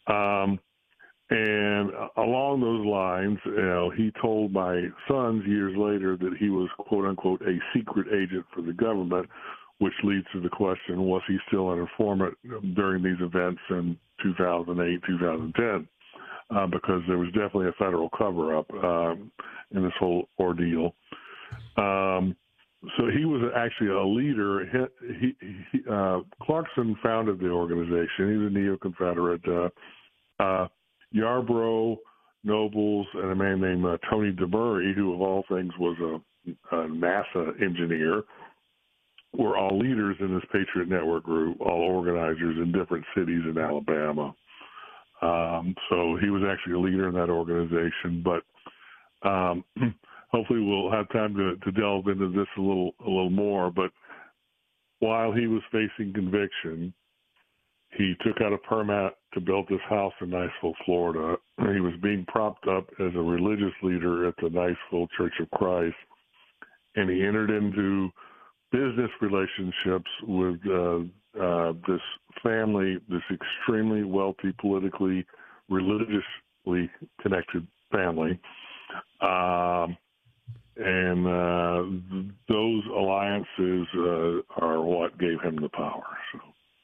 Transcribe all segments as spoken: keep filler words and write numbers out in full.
Um, and along those lines, you know, he told my sons years later that he was, quote unquote, a secret agent for the government, which leads to the question, was he still an informant during these events in two thousand eight, two thousand ten? Uh, because there was definitely a federal cover-up um, in this whole ordeal. Um, so he was actually a leader. He, he, he, uh, Clarkson founded the organization. He was a neo-Confederate. Uh, uh, Yarborough, Nobles, and a man named uh, Tony DeMurray, who of all things was a, a NASA engineer, were all leaders in this Patriot Network group, all organizers in different cities in Alabama. Um, so he was actually a leader in that organization. But um, hopefully we'll have time to, to delve into this a little a little more. But while he was facing conviction, he took out a permit to build this house in Niceville, Florida. He was being propped up as a religious leader at the Niceville Church of Christ, and he entered into business relationships with uh, uh, this family, this extremely wealthy, politically, religiously connected family. Um, and uh, th- those alliances uh, are what gave him the power. So.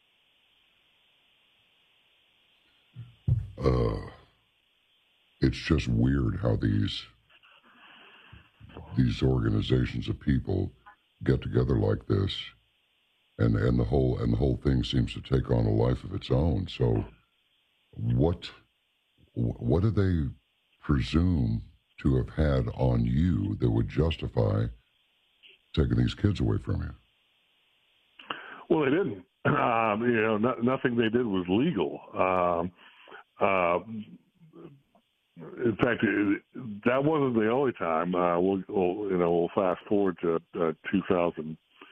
Uh, it's just weird how these these organizations of people get together like this, and and the whole and the whole thing seems to take on a life of its own. So, what what do they presume to have had on you that would justify taking these kids away from you? Well, they didn't. Um, you know, no, nothing they did was legal. Um, uh, in fact, it, that wasn't the only time. Uh, we'll, we'll, you know, we'll fast forward to uh, two thousand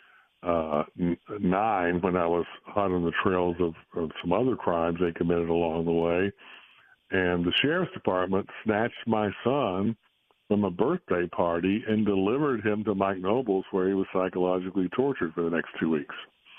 nine when I was hot on the trails of, of some other crimes they committed along the way, and the sheriff's department snatched my son from a birthday party and delivered him to Mike Nobles, where he was psychologically tortured for the next two weeks.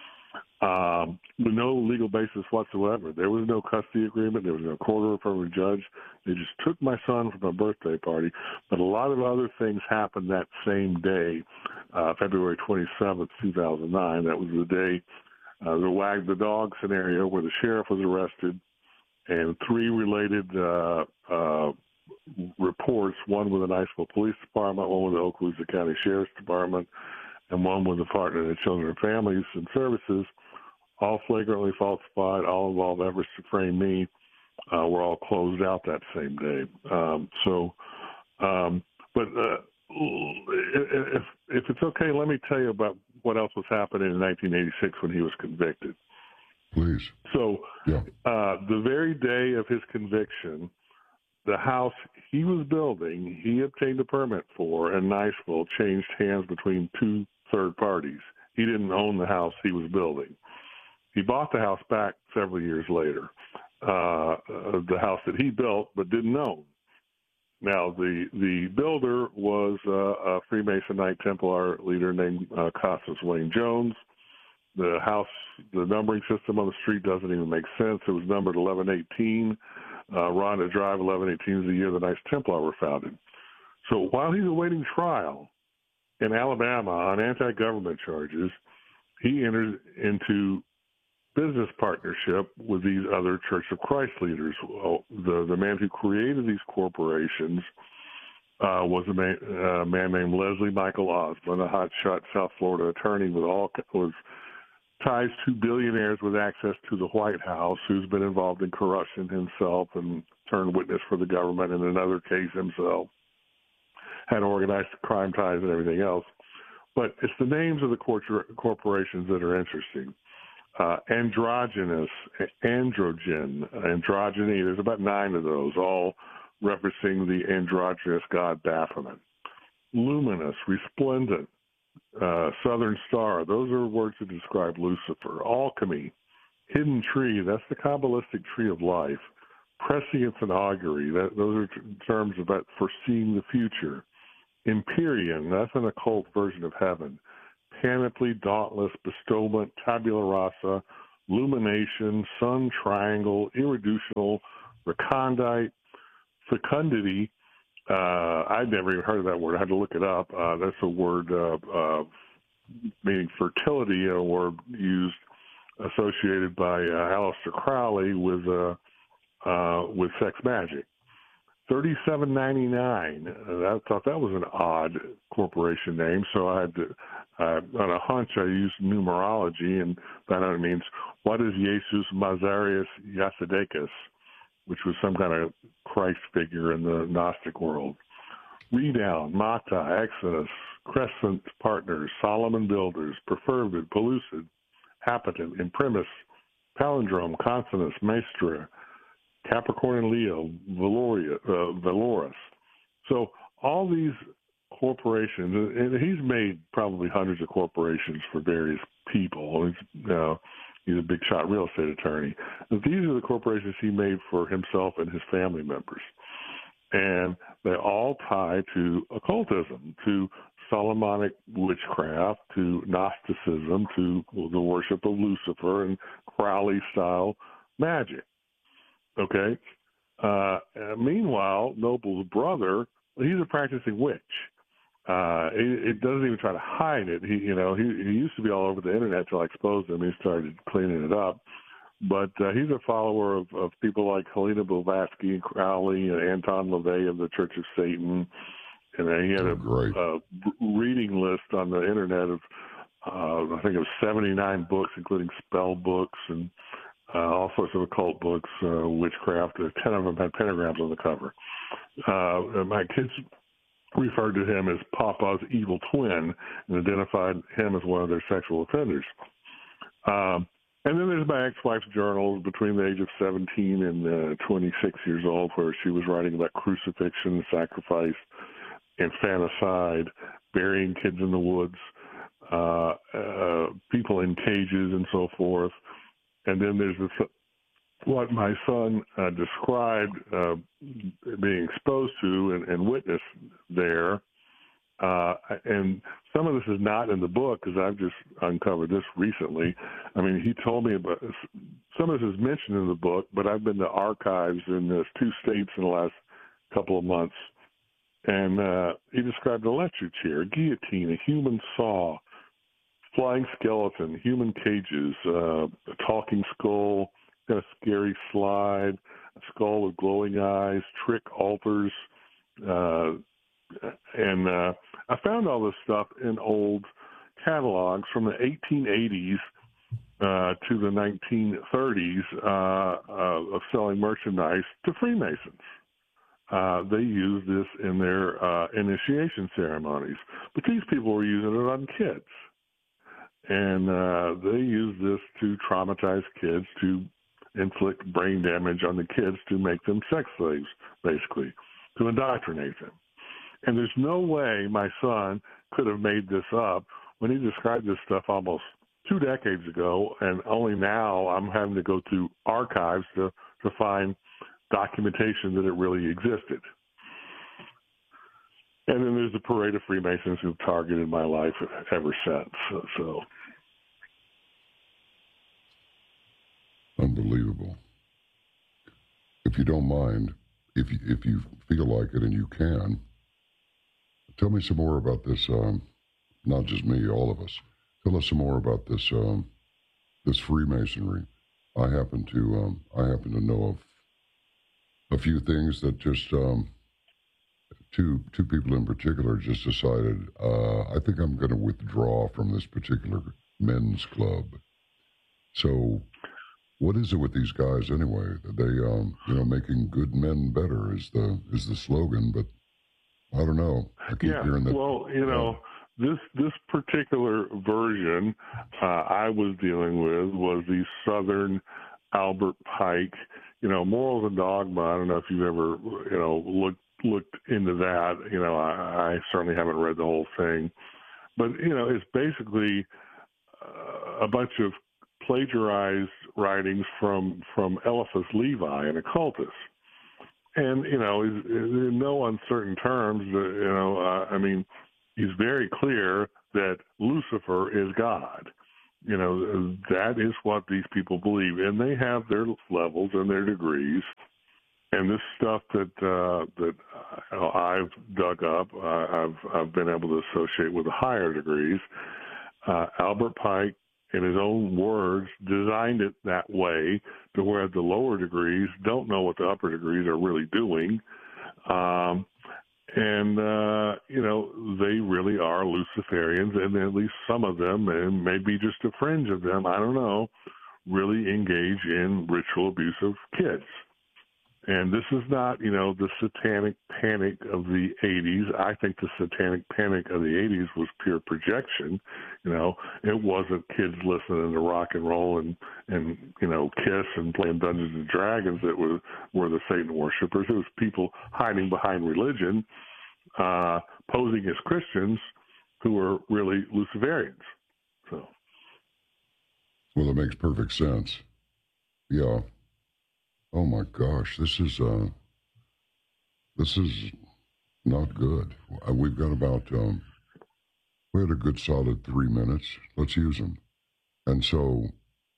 Um, with no legal basis whatsoever. There was no custody agreement. There was no court order from a judge. They just took my son from a birthday party. But a lot of other things happened that same day, uh, February twenty-seventh, two thousand nine. That was the day, uh, the wag the dog scenario where the sheriff was arrested, and three related uh, uh, reports, one with the Niceville Police Department, one with the Okaloosa County Sheriff's Department, and one with the Department of Children and Families and Services, all flagrantly falsified, all involved efforts to frame me, uh, were all closed out that same day. Um, so, um, but uh, if, if it's okay, let me tell you about what else was happening in nineteen eighty-six when he was convicted. Please. So, yeah. uh, the very day of his conviction, the house he was building, he obtained a permit for in Niceville, changed hands between two third parties. He didn't own the house he was building. He bought the house back several years later, uh, the house that he built but didn't own. Now, the the builder was uh, a Freemason Knight Templar leader named uh, Costas Wayne Jones. The house, the numbering system on the street doesn't even make sense. It was numbered eleven eighteen. Uh, Rhonda Drive, eleven eighteen is the year the Knights Templar were founded. So while he's awaiting trial in Alabama on anti-government charges, he entered into business partnership with these other Church of Christ leaders. The, the man who created these corporations uh, was a man, uh, man named Leslie Michael Osmond, a hotshot South Florida attorney with all was ties to billionaires with access to the White House, who's been involved in corruption himself and turned witness for the government in another case himself, had organized crime ties and everything else. But it's the names of the cor- corporations that are interesting. Uh, androgynous, androgen, androgyny, there's about nine of those, all referencing the androgynous god Baphomet. Luminous, resplendent, uh, southern star, those are words to describe Lucifer. Alchemy, hidden tree, that's the Kabbalistic tree of life. Prescience and augury, that, those are t- terms about foreseeing the future. Empyrean, that's an occult version of heaven. Panoply, dauntless, bestowment, tabula rasa, lumination, sun triangle, irreducible, recondite, fecundity. Uh, I'd never even heard of that word. I had to look it up. Uh, that's a word uh, uh, meaning fertility, a word used associated by uh, Aleister Crowley with uh, uh, with sex magic. thirty-seven ninety-nine. I thought that was an odd corporation name, so I had to, uh, on a hunch, I used numerology, and that only means, what is Jesus Mazarius Yasidakis, which was some kind of Christ figure in the Gnostic world. Redown, Mata, Exodus, Crescent Partners, Solomon Builders, Perfervid, Pellucid, Habitant, Imprimis, Palindrome, Consonance, Maestra, Capricorn and Leo, Valoria, uh, Valoris. So all these corporations, and he's made probably hundreds of corporations for various people. He's, uh, he's a big shot real estate attorney. But these are the corporations he made for himself and his family members. And they all tie to occultism, to Solomonic witchcraft, to Gnosticism, to the worship of Lucifer and Crowley-style magic. Okay. Uh, meanwhile, Noble's brother, he's a practicing witch. Uh, it, it doesn't even try to hide it. He, you know, he, he used to be all over the internet till I exposed him. He started cleaning it up. But uh, he's a follower of, of people like Helena Blavatsky and Crowley and Anton LaVey of the Church of Satan. And uh, he had a, a reading list on the internet of, uh, I think it was seventy-nine books, including spell books and Uh, all sorts of occult books, uh, witchcraft. Uh, ten of them had pentagrams on the cover. Uh, my kids referred to him as Papa's evil twin and identified him as one of their sexual offenders. Um, and then there's my ex-wife's journals between the age of seventeen and uh, twenty-six years old, where she was writing about crucifixion, sacrifice, infanticide, burying kids in the woods, uh, uh, people in cages, and so forth. And then there's this, what my son uh, described uh, being exposed to and, and witnessed there. Uh, and some of this is not in the book because I've just uncovered this recently. I mean, he told me about some of this is mentioned in the book, but I've been to archives in uh, two states in the last couple of months. And uh, he described an electric chair, a guillotine, a human saw, flying skeleton, human cages, uh, a talking skull, got a scary slide, a skull with glowing eyes, trick altars, uh, and uh, I found all this stuff in old catalogs from the eighteen eighties uh, to the nineteen thirties uh, uh, of selling merchandise to Freemasons. Uh, they used this in their uh, initiation ceremonies, but these people were using it on kids. And uh, they use this to traumatize kids, to inflict brain damage on the kids, to make them sex slaves, basically, to indoctrinate them. And there's no way my son could have made this up when he described this stuff almost two decades ago, and only now I'm having to go to archives to, to find documentation that it really existed. And then there's a parade of Freemasons who've targeted my life ever since. So, so. Unbelievable. If you don't mind, if you, if you feel like it and you can, tell me some more about this. Um, not just me, all of us. Tell us some more about this. Um, this Freemasonry. I happen to um, I happen to know of a few things that just um, two two people in particular just decided. Uh, I think I'm going to withdraw from this particular men's club. So. What is it with these guys anyway? They, um, you know, making good men better is the is the slogan, but I don't know. I keep yeah, hearing that. Well, you know, this this particular version uh, I was dealing with was the Southern Albert Pike. You know, Morals and Dogma. I don't know if you've ever, you know, looked looked into that. You know, I, I certainly haven't read the whole thing, but you know, it's basically uh, a bunch of plagiarized writings from from Eliphas Levi, an occultist, and you know, is, is in no uncertain terms. Uh, you know, uh, I mean, he's very clear that Lucifer is God. You know, that is what these people believe, and they have their levels and their degrees. and this stuff that uh, that uh, I've dug up, uh, I've I've been able to associate with the higher degrees. Uh, Albert Pike, in his own words, designed it that way to where the lower degrees don't know what the upper degrees are really doing. Um, and, uh, you know, they really are Luciferians, and at least some of them, and maybe just a fringe of them, I don't know, really engage in ritual abuse of kids. And this is not, you know, the satanic panic of the eighties. I think the satanic panic of the eighties was pure projection. You know, it wasn't kids listening to rock and roll and, and you know, Kiss and playing Dungeons and Dragons that were, were the Satan worshipers. It was people hiding behind religion, uh, posing as Christians who were really Luciferians. So. Well, it makes perfect sense. Yeah. Oh my gosh, this is uh, this is not good. Uh, we've got about um, we had a good solid three minutes. Let's use them. And so,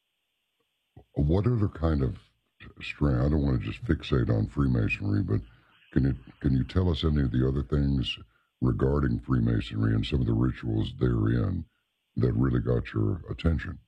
what other kind of strength? I don't want to just fixate on Freemasonry, but can you can you tell us any of the other things regarding Freemasonry and some of the rituals therein that really got your attention?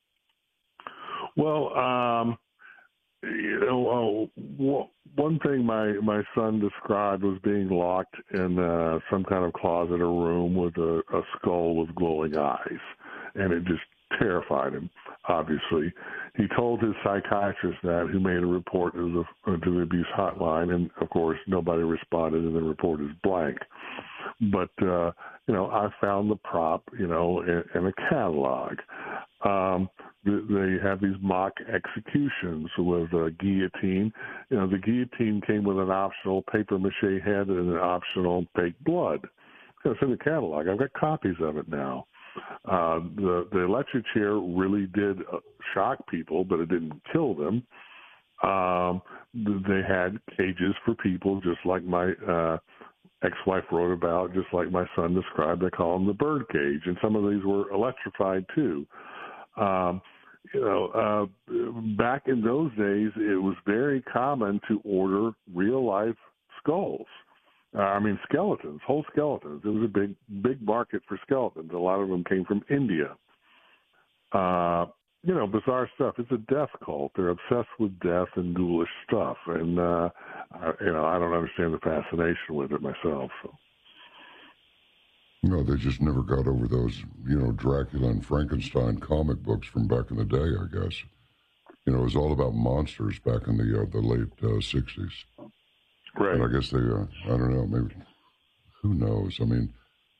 Well. Um... You know, uh, one thing my, my son described was being locked in uh, some kind of closet or room with a, a skull with glowing eyes, and it just terrified him, obviously. He told his psychiatrist that, who made a report to the, to the abuse hotline, and, of course, nobody responded, and the report is blank. But, uh, you know, I found the prop, you know, in, in a catalog. Um, they have these mock executions with a guillotine. You know, the guillotine came with an optional papier-mâché head and an optional fake blood. It's in the catalog. I've got copies of it now. Uh, the, the electric chair really did shock people, but it didn't kill them. Um, they had cages for people, just like my uh, ex-wife wrote about, just like my son described. They call them the bird cage, and some of these were electrified too. Um, you know, uh, back in those days, it was very common to order real-life skulls. Uh, I mean, skeletons, whole skeletons. It was a big, big market for skeletons. A lot of them came from India. Uh, you know, bizarre stuff. It's a death cult. They're obsessed with death and ghoulish stuff. And, uh, I, you know, I don't understand the fascination with it myself. So. No, they just never got over those, you know, Dracula and Frankenstein comic books from back in the day, I guess. You know, it was all about monsters back in the uh, the late uh, sixties. Right. And I guess they, uh, I don't know, maybe, who knows? I mean,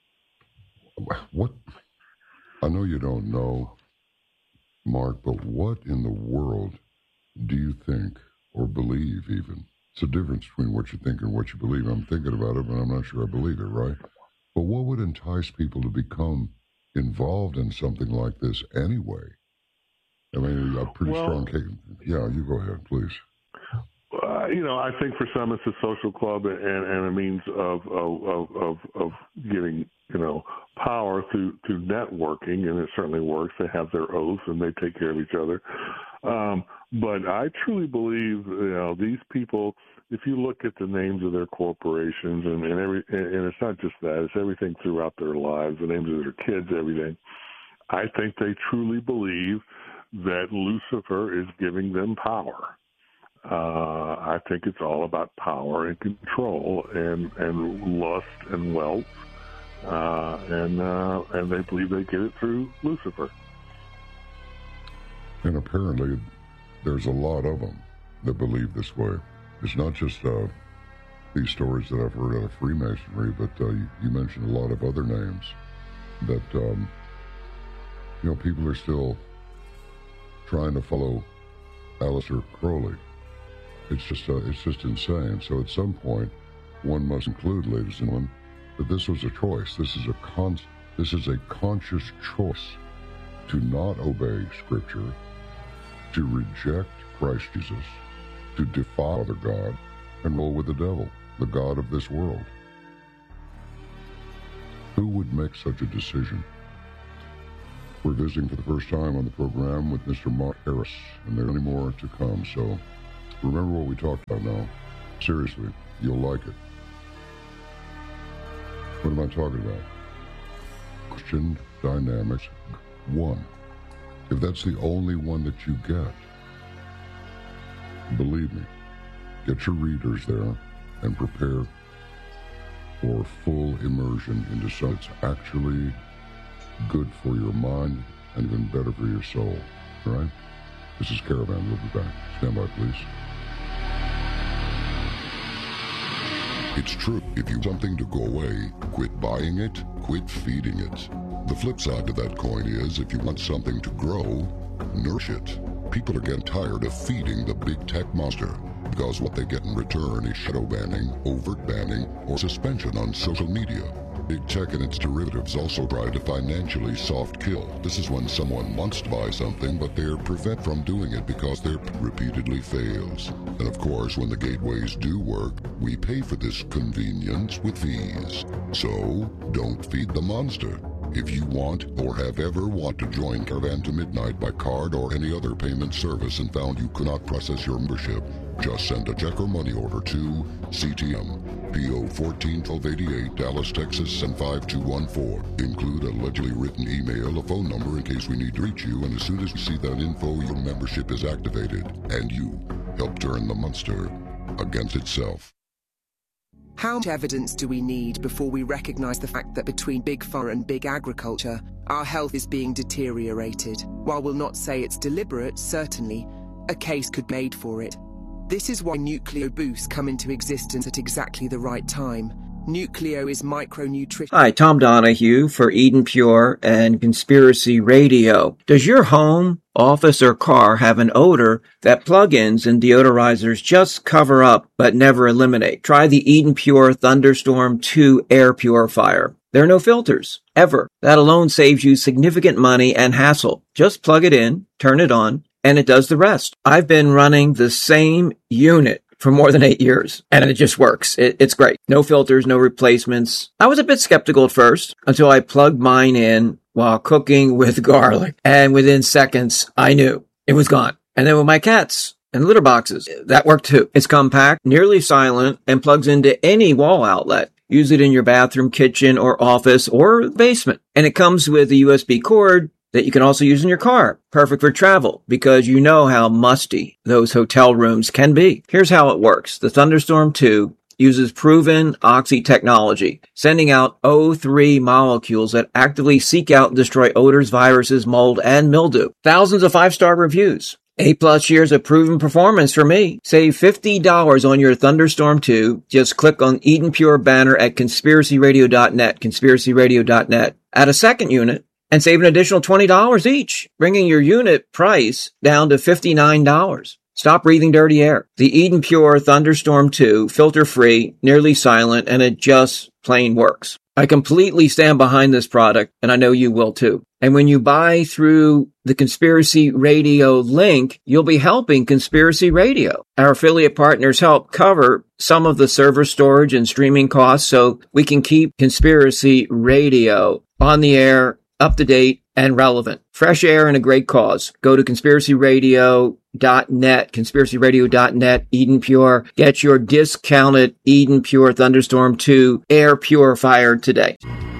what, I know you don't know, Mark, but what in the world do you think, or believe even? It's a difference between what you think and what you believe. I'm thinking about it, but I'm not sure I believe it, right? But what would entice people to become involved in something like this anyway? I mean, a pretty well, strong case. Yeah, you go ahead, please. Uh, you know, I think for some it's a social club and, and a means of, of of of getting, you know, power through through networking, and it certainly works. They have their oaths and they take care of each other. Um, but I truly believe, you know, these people, if you look at the names of their corporations and, and every, and it's not just that, it's everything throughout their lives, the names of their kids, everything. I think they truly believe that Lucifer is giving them power. Uh, I think it's all about power and control and, and lust and wealth, uh, and uh, and they believe they get it through Lucifer. And apparently, there's a lot of them that believe this way. It's not just uh, these stories that I've heard out of Freemasonry, but uh, you, you mentioned a lot of other names that, um, you know, people are still trying to follow Aleister Crowley. It's just, uh, it's just insane. So at some point, one must conclude, ladies and gentlemen, that this was a choice. This is a con- This is a conscious choice to not obey Scripture, to reject Christ Jesus, to defy other God, and roll with the devil, the god of this world. Who would make such a decision? We're visiting for the first time on the program with Mister Mark Harris, and there are many more to come, so remember what we talked about now. Seriously, you'll like it. What am I talking about? Christian Dynamics one. If that's the only one that you get, believe me, get your readers there and prepare for full immersion into something that's actually good for your mind and even better for your soul. All right? This is Caravan. We'll be back. Stand by, please. It's true. If you want something to go away, quit buying it, quit feeding it. The flip side to that coin is if you want something to grow, nourish it. People are getting tired of feeding the big tech monster because what they get in return is shadow banning, overt banning, or suspension on social media. Big tech and its derivatives also try to financially soft kill. This is when someone wants to buy something, but they're prevented from doing it because their repeatedly fails. And of course, when the gateways do work, we pay for this convenience with fees. So, don't feed the monster. If you want or have ever want to join Caravan to Midnight by card or any other payment service and found you cannot process your membership, just send a check or money order to C T M, P O fourteen twelve eighty-eight, Dallas, Texas, and five two one four. Include a legibly written email, a phone number in case we need to reach you, and as soon as we see that info, your membership is activated, and you help turn the monster against itself. How much evidence do we need before we recognize the fact that between Big Pharma and Big Agriculture, our health is being deteriorated? While we'll not say it's deliberate, certainly, a case could be made for it. This is why Nucleo Boosts come into existence at exactly the right time. Nucleo is micronutrition. Hi, Tom Donahue for Eden Pure and Conspiracy Radio. Does your home, office, or car have an odor that plugins and deodorizers just cover up but never eliminate? Try the Eden Pure Thunderstorm two air purifier. There are no filters, ever. That alone saves you significant money and hassle. Just plug it in, turn it on, and it does the rest. I've been running the same unit for more than eight years, and it just works. It, it's great. No filters, no replacements. I was a bit skeptical at first until I plugged mine in while cooking with garlic, and within seconds, I knew it was gone. And then with my cats and litter boxes, that worked too. It's compact, nearly silent, and plugs into any wall outlet. Use it in your bathroom, kitchen, or office, or basement. And it comes with a U S B cord that you can also use in your car. Perfect for travel, because you know how musty those hotel rooms can be. Here's how it works. The Thunderstorm two uses proven oxy technology, sending out O three molecules that actively seek out and destroy odors, viruses, mold, and mildew. Thousands of five-star reviews. Eight plus years of proven performance for me. Save fifty dollars on your Thunderstorm two. Just click on Eden Pure banner at conspiracy radio dot net, conspiracy radio dot net. Add a second unit and save an additional twenty dollars each, bringing your unit price down to fifty-nine dollars. Stop breathing dirty air. The Eden Pure Thunderstorm two, filter-free, nearly silent, and it just plain works. I completely stand behind this product, and I know you will too. And when you buy through the Conspiracy Radio link, you'll be helping Conspiracy Radio. Our affiliate partners help cover some of the server storage and streaming costs so we can keep Conspiracy Radio on the air, up to date, and relevant. Fresh air and a great cause. Go to conspiracy radio dot net, conspiracy radio dot net, Eden Pure. Get your discounted Eden Pure Thunderstorm two air purifier today.